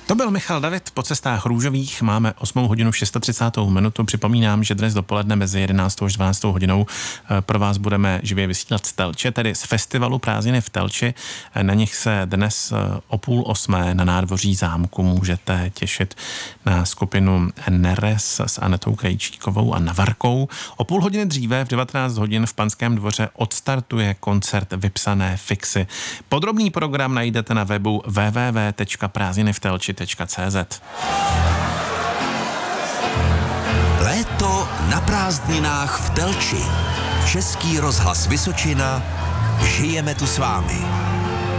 To byl Michal David po cestách růžových. Máme 8 hodinu 630 minutu. Připomínám, že dnes dopoledne mezi 11 až 12 hodinou pro vás budeme živě vysílat z Telče, tedy z festivalu Prázdniny v Telči. Na nich se dnes o 7:30 na nádvoří zámku můžete těšit na skupinu Neres s Anetou Krejčíkovou a Navarkou. O půl hodiny dříve v 19 hodin v Panském dvoře odstartuje koncert Vypsané fixy. Podrobný program najdete na webu www.prázdninyvtelči.cz. Léto na prázdninách v Telči. Český rozhlas Vysočina. Žijeme tu s vámi.